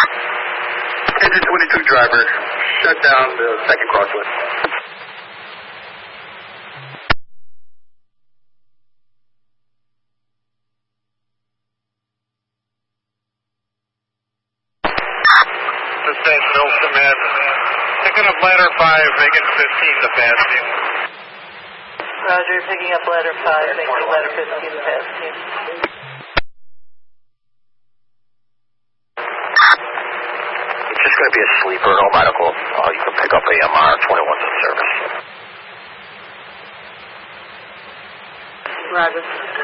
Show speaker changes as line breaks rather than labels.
Engine 22 driver, shut down the second crosswind.
Sustain Bill Command. Picking up ladder 5, making 15 to pass team.
Roger, picking up ladder 5, making ladder 15 to pass team.
It's just going to be a sleeper, no medical. You can pick up AMR 21's in service.
Roger.